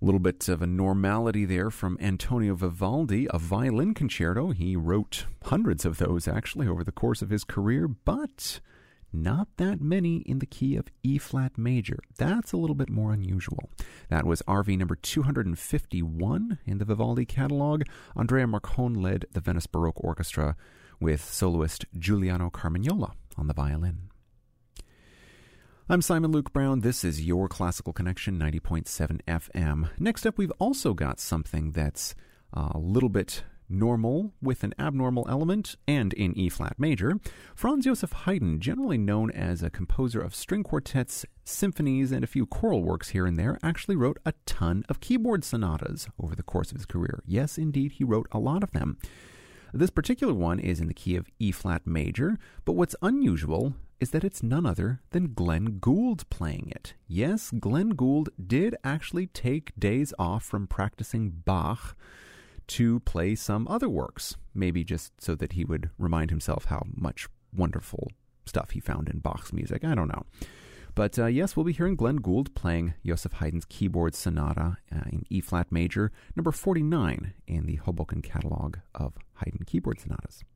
A little bit of a normality there from Antonio Vivaldi, a violin concerto. He wrote hundreds of those, actually, over the course of his career, but not that many in the key of E-flat major. That's a little bit more unusual. That was RV number 251 in the Vivaldi catalog. Andrea Marcon led the Venice Baroque Orchestra with soloist Giuliano Carmagnola on the violin. I'm Simon Luke Brown. This is your Classical Connection, 90.7 FM. Next up, we've also got something that's a little bit normal with an abnormal element and in E-flat major. Franz Joseph Haydn, generally known as a composer of string quartets, symphonies, and a few choral works here and there, actually wrote a ton of keyboard sonatas over the course of his career. Yes, indeed, he wrote a lot of them. This particular one is in the key of E-flat major, but what's unusual is that it's none other than Glenn Gould playing it. Yes, Glenn Gould did actually take days off from practicing Bach to play some other works, maybe just so that he would remind himself how much wonderful stuff he found in Bach's music. I don't know. But yes, we'll be hearing Glenn Gould playing Joseph Haydn's keyboard sonata in E-flat major, number 49 in the Hoboken catalog of Haydn keyboard sonatas.